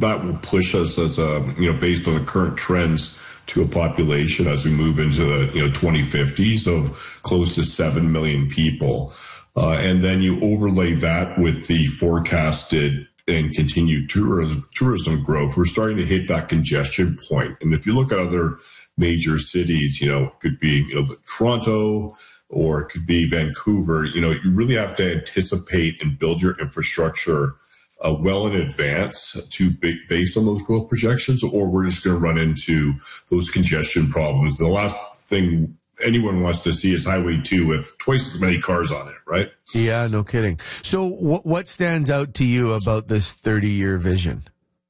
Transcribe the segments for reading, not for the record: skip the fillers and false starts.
that will push us as based on the current trends to a population as we move into the 2050s of close to 7 million people. And then you overlay that with the forecasted and continued tourism growth, we're starting to hit that congestion point. And if you look at other major cities, it could be Toronto or it could be Vancouver, you really have to anticipate and build your infrastructure well in advance based on those growth projections, or we're just going to run into those congestion problems. The last thing anyone wants to see is Highway 2 with twice as many cars on it, right? Yeah, no kidding. So what stands out to you about this 30-year vision?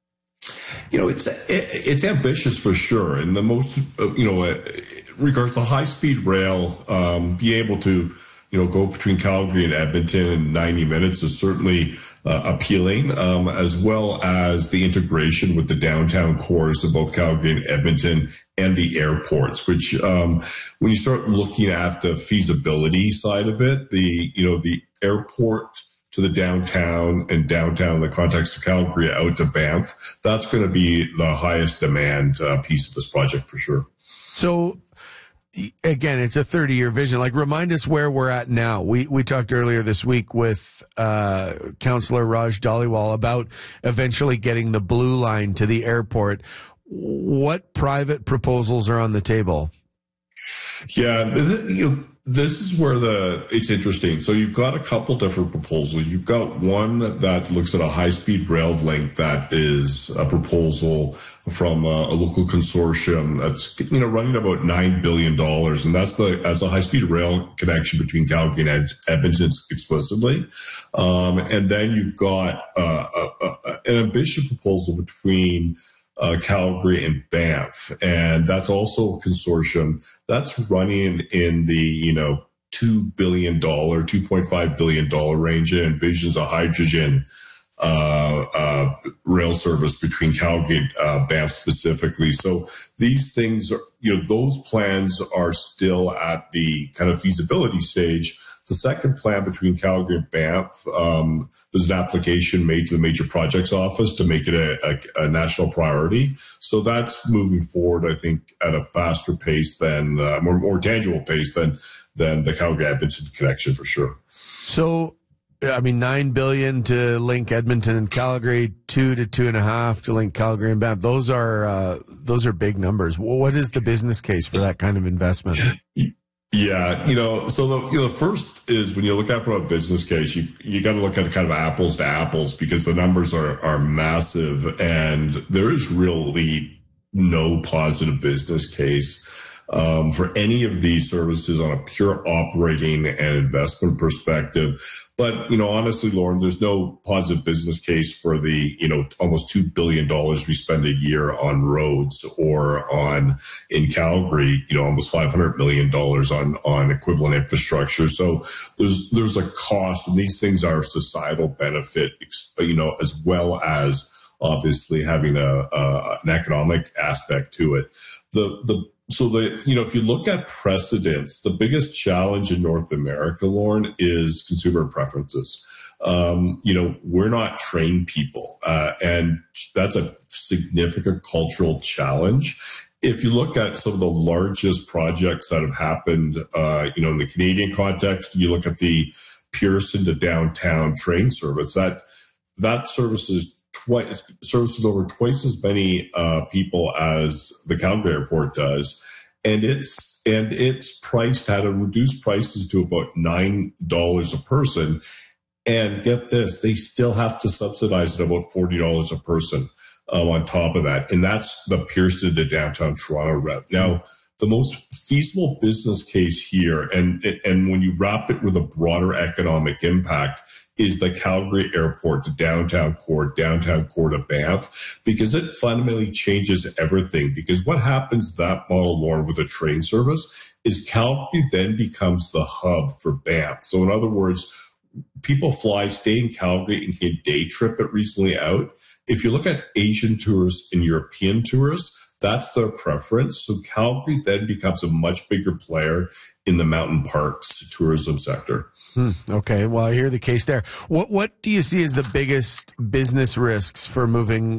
It's ambitious for sure. And the most, regards to high-speed rail, be able to, go between Calgary and Edmonton in 90 minutes is certainly appealing, as well as the integration with the downtown cores of both Calgary and Edmonton and the airports, which when you start looking at the feasibility side of it, the airport to the downtown and downtown in the context of Calgary out to Banff, that's going to be the highest demand piece of this project for sure. So again, it's a 30-year vision. Like, remind us where we're at now. We talked earlier this week with Councillor Raj Dhaliwal about eventually getting the blue line to the airport. What private proposals are on the table? Yeah, this is where it's interesting. So you've got a couple different proposals. You've got one that looks at a high-speed rail link that is a proposal from a local consortium that's running about $9 billion, and that's as a high-speed rail connection between Calgary and Edmonton exclusively. And then you've got an ambitious proposal between Calgary and Banff, and that's also a consortium that's running in the $2 billion, $2.5 billion range, and envisions a hydrogen rail service between Calgary and Banff specifically. So these things are, those plans are still at the kind of feasibility stage. The second plan between Calgary and Banff, there's an application made to the Major Projects Office to make it a national priority. So that's moving forward, I think, at a faster pace than, more tangible pace than the Calgary-Edmonton connection for sure. So, $9 billion to link Edmonton and Calgary, 2 to 2.5 to link Calgary and Banff. Those are big numbers. What is the business case for that kind of investment? Yeah, so the first is when you look at it from a business case, you got to look at kind of apples to apples because the numbers are massive and there is really no positive business case for any of these services on a pure operating and investment perspective. But, honestly, Lauren, there's no positive business case for the, almost $2 billion we spend a year on roads or in Calgary, almost $500 million on equivalent infrastructure. So there's a cost, and these things are societal benefit, as well as obviously having an economic aspect to it. If you look at precedents, the biggest challenge in North America, Lauren, is consumer preferences. We're not trained people, and that's a significant cultural challenge. If you look at some of the largest projects that have happened, in the Canadian context, you look at the Pearson to downtown train service, that services over twice as many people as the Calgary airport does, and it's priced at a reduced prices to about $9 a person. And get this, they still have to subsidize it about $40 a person on top of that, and that's the Pearson to downtown Toronto route. Now, the most feasible business case here, and when you wrap it with a broader economic impact, is the Calgary airport to downtown core to Banff, because it fundamentally changes everything. Because what happens to that model, Lauren, with a train service is Calgary then becomes the hub for Banff. So in other words, people stay in Calgary and can day trip it reasonably out. If you look at Asian tourists and European tourists, that's their preference. So Calgary then becomes a much bigger player in the mountain parks tourism sector. Okay, well, I hear the case there. What do you see as the biggest business risks for moving